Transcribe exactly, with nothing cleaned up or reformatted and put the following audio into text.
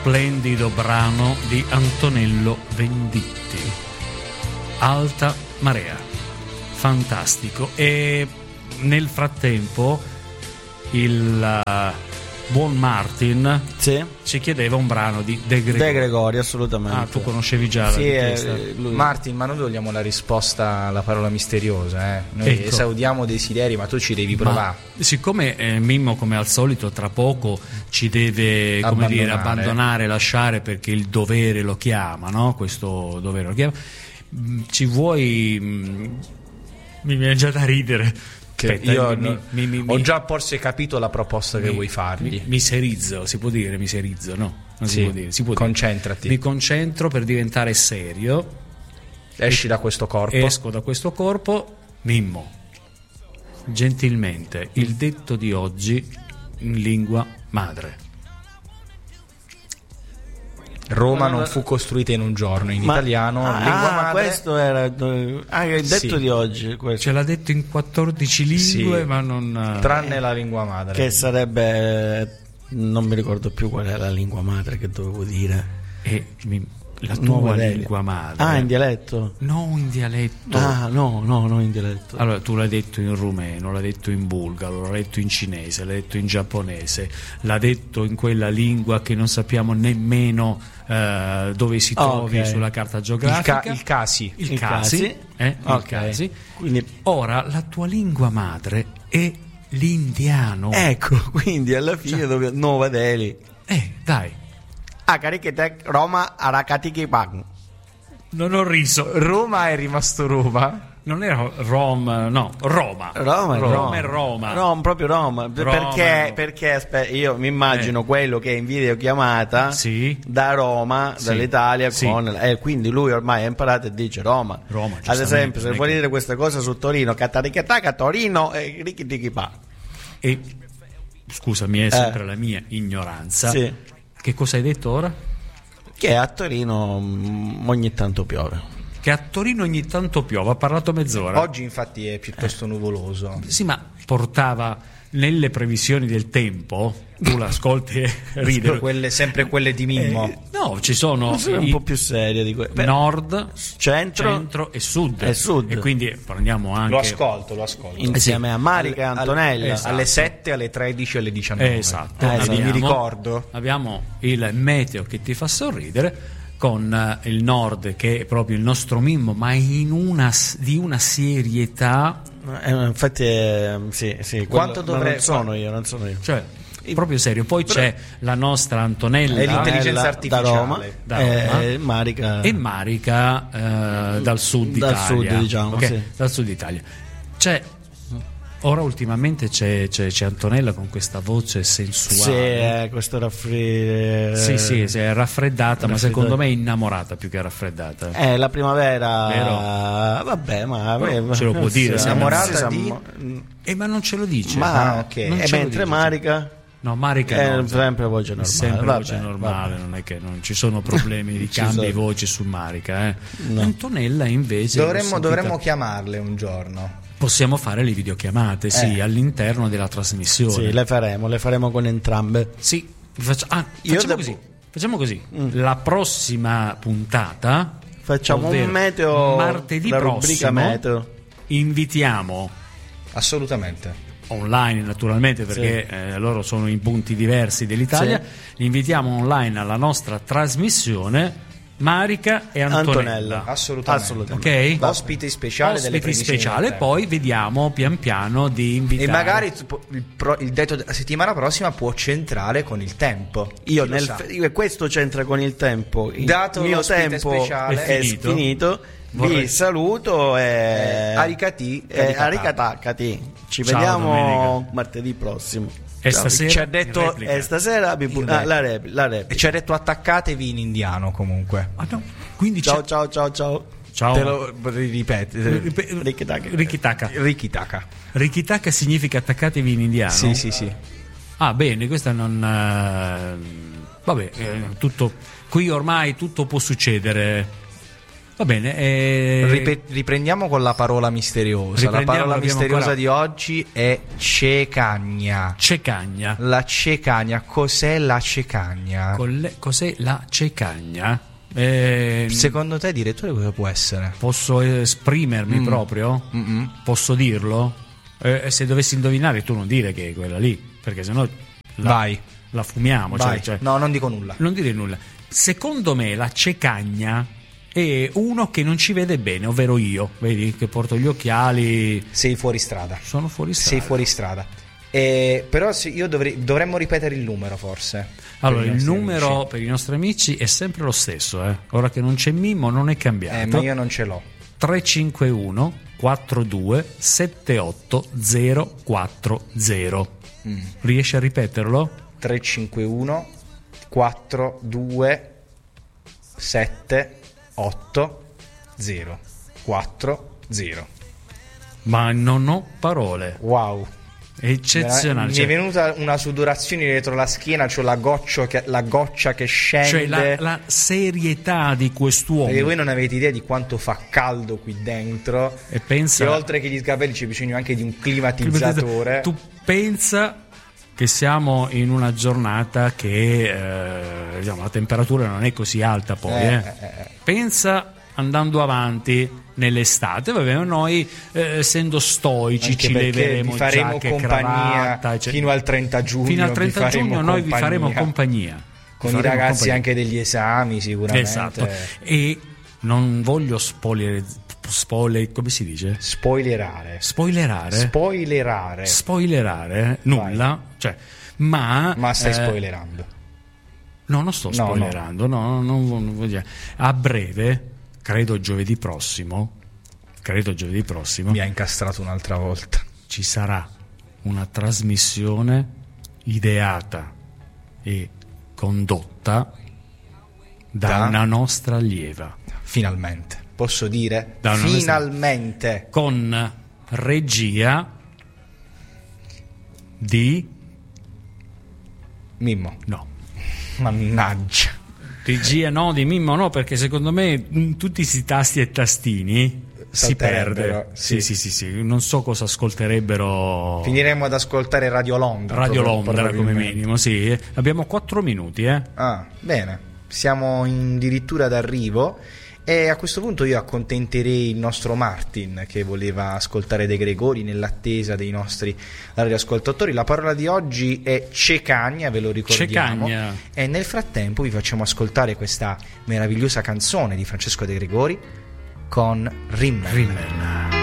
splendido brano di Antonello Venditti, Alta Marea, fantastico. E nel frattempo il uh, buon Martin sì. ci chiedeva un brano di De Gregori. De Gregori, assolutamente. Ah, tu conoscevi già sì, la eh, Martin, ma noi vogliamo la risposta alla parola misteriosa, eh? Noi ecco. esaudiamo desideri, ma tu ci devi provare. Ma siccome eh, Mimmo, come al solito, tra poco ci deve come abbandonare. dire abbandonare, lasciare, perché il dovere lo chiama, no? Questo dovere lo chiama. Ci vuoi mh, mi viene già da ridere. Aspetta, io mi, no, mi, mi, ho mi, già forse capito la proposta mi, che vuoi fargli. Mi, miserizzo, si può dire miserizzo, no? Non sì, si può dire, si può concentrati. Dire. Mi concentro per diventare serio. Esci da questo corpo. Esco da questo corpo. Mimmo, gentilmente, il detto di oggi in lingua madre. Roma non fu costruita in un giorno, in Ma, italiano, ah, lingua madre. Questo era ah, il detto sì. di oggi. Questo. Ce l'ha detto in quattordici lingue, sì. ma non. Tranne la lingua madre. Che sarebbe. Non mi ricordo più qual è la lingua madre che dovevo dire. E mi, la Nuova tua Delhi. lingua madre. Ah, in dialetto? No, in dialetto. Ah, no, no, no, in dialetto. Allora, tu l'hai detto in rumeno, l'hai detto in bulgaro, l'hai detto in cinese, l'hai detto in giapponese, l'ha detto in quella lingua che non sappiamo nemmeno uh, dove si trovi okay. sulla carta geografica. Il, ca- il casi. Il, il casi. casi. Eh? Okay. Il casi. Quindi... Ora, la tua lingua madre è l'indiano. Ecco, quindi alla fine cioè... dove... Nuova Delhi. Eh, dai. Akarikitek Roma Arakatiki-Pang. Non ho riso. Roma è rimasto Roma? Non era Rom, no, Roma. Roma, Roma, Roma è Roma. Roma, proprio Roma. Roma perché, no. perché aspetta, io mi immagino eh. quello che è in videochiamata sì. da Roma, sì. dall'Italia, sì. con eh, quindi lui ormai ha imparato e dice Roma. Roma Ad esempio, se vuoi che... dire questa cosa su Torino, Cataricataca, Torino e Richidichipa. E scusami, è sempre eh. la mia ignoranza. Sì. Che cosa hai detto ora? Che a Torino mh, ogni tanto piove. Che a Torino ogni tanto piove, ha parlato mezz'ora. Oggi infatti è piuttosto eh. nuvoloso. Sì, ma portava nelle previsioni del tempo, tu l'ascolti e ridi. Quelle, sempre quelle di Mimmo. Eh, no, ci sono un po' più serie di que- nord, centro, centro e sud. E sud. E quindi prendiamo anche. Lo ascolto, lo ascolto. Insieme sì. a Marica e Antonella. Esatto. Alle sette, alle tredici e alle diciannove. Esatto. Eh, abbiamo, mi ricordo. Abbiamo il meteo che ti fa sorridere, con il nord che è proprio il nostro Mimmo, ma in una, di una serietà. Eh, infatti, eh, sì, sì. Quanto dovrei... Non sono io, non sono io. Cioè, proprio serio. Poi Però... c'è la nostra Antonella e l'intelligenza artificiale da Roma, da Roma eh, Marica e Marica eh, dal sud dal Italia, sud, diciamo, okay? sì. Dal sud Italia. C'è ora ultimamente c'è, c'è, c'è Antonella con questa voce sensuale. Sì, eh, questo raffreddore. Sì, sì, si è raffreddata, ma secondo me è innamorata più che raffreddata. Eh, la primavera. Vero? Vabbè, ma no, ce lo può dire. Sì, innamorata di. Eh, ma non ce lo dice. Ma ah, ok. E mentre Marica. No, Marica è no, sempre voce normale. Sempre vabbè, voce normale, vabbè. non è che non ci sono problemi di Ci cambi sono. di voce su Marica. Eh. No. Antonella invece Dovremmo, sentita... dovremmo chiamarle un giorno. Possiamo fare le videochiamate, sì, eh. all'interno della trasmissione. Sì, le faremo, le faremo con entrambe. Sì, faccia... ah, Io facciamo devo... così. Facciamo così. Mm. La prossima puntata facciamo un meteo, martedì la rubrica prossimo. meteo. Invitiamo Assolutamente. online naturalmente, perché sì. eh, loro sono in punti diversi dell'Italia. Sì. Li invitiamo online alla nostra trasmissione Marica e Antonella, Antonella. Assolutamente. Assolutamente. Ok? Ospite speciale Ospiti delle previsioni speciale, del tempo. poi vediamo pian piano di invitare. E magari il, pro, il detto della settimana prossima può centrare con il tempo. Io Chi lo nel sa? f- questo c'entra con il tempo. Il Dato mio l'ospite tempo speciale è finito. finito. Vorrei- Vi saluto e Eh, aricati, e caricata. aricatacati. Ci Ciao, vediamo domenica. martedì prossimo. E Ciao. stasera Ci ha in detto- replica. E stasera vi bu- In ah, la replica. repli- la replica. E ci ha detto attaccatevi in indiano comunque. Ah, no. Quindi Ciao c'è... ciao ciao ciao. Ciao. Te lo ripeto. Ripe- Rikitaka. Rikitaka. Rikitaka. Rikitaka significa attaccatevi in indiano? Sì, sì, sì. Ah, bene, questa non... eh, vabbè, eh, tutto... Qui ormai tutto può succedere. Va bene, eh... Ripet- riprendiamo con la parola misteriosa. La parola misteriosa ancora... di oggi è cecagna. Cecagna. La cecagna, cos'è la cecagna? Colle- cos'è la cecagna? Eh... Secondo te, direttore, cosa può essere? Posso esprimermi mm. proprio? Mm-mm. Posso dirlo? Eh, se dovessi indovinare, tu non dire che è quella lì, perché sennò la, Vai. la fumiamo. Vai. Cioè, cioè... No, non dico nulla. Non dire nulla. Secondo me la cecagna è uno che non ci vede bene, ovvero io, vedi che porto gli occhiali. Sei fuori strada. Sono fuori strada. Sei fuori strada. Eh, però io dovrei, dovremmo ripetere il numero, forse. Allora, il numero amici. Per i nostri amici è sempre lo stesso, eh. Ora che non c'è Mimmo non è cambiato. Eh, ma io non ce l'ho. tre cinque uno quattro due sette otto zero quattro zero. Mm. Riesci a ripeterlo? tre cinque uno quattro due sette otto zero quattro zero. Ma non ho parole. Wow, è eccezionale. Mi cioè, è venuta una sudorazione dietro la schiena, cioè la, goccia che, la goccia che scende. Cioè la, la serietà di quest'uomo. Perché voi non avete idea di quanto fa caldo qui dentro. E pensa. E oltre che gli capelli c'è bisogno anche di un climatizzatore. Tu pensa che siamo in una giornata che eh, diciamo, la temperatura non è così alta poi. Eh, eh. Eh. Pensa andando avanti nell'estate, vabbè, noi eh, essendo stoici anche ci leveremo vi faremo giacche, compagnia cravatta, cioè, fino al trenta giugno. Fino al trenta giugno noi compagnia. vi faremo compagnia. Con i ragazzi compagnia. Anche degli esami sicuramente. Esatto. E non voglio spoiler, spoiler come si dice? Spoilerare. Spoilerare. Spoilerare. Spoilerare. Nulla. Vai. Cioè, ma ma stai eh, spoilerando. No, non sto spoilerando. No, no, no, non, non voglio. A breve, credo giovedì prossimo. Credo giovedì prossimo. Mi ha incastrato un'altra volta. Ci sarà una trasmissione ideata e condotta da, da una nostra allieva. Finalmente. Posso dire? Da finalmente. Con regia di Mimmo. No. Mannaggia. Regia no, di Mimmo no, perché secondo me in tutti questi tasti e tastini si perde. Sì. Sì, sì, sì, sì. Non so cosa ascolterebbero. Finiremo ad ascoltare Radio Londra. Radio Londra come minimo, sì. Abbiamo quattro minuti, eh. Ah, bene. Siamo addirittura d'arrivo. E a questo punto io accontenterei il nostro Martin che voleva ascoltare De Gregori nell'attesa dei nostri radioascoltatori. La parola di oggi è cecagna, ve lo ricordiamo. Cecagna. E nel frattempo vi facciamo ascoltare questa meravigliosa canzone di Francesco De Gregori con Rimmel. Rimmel.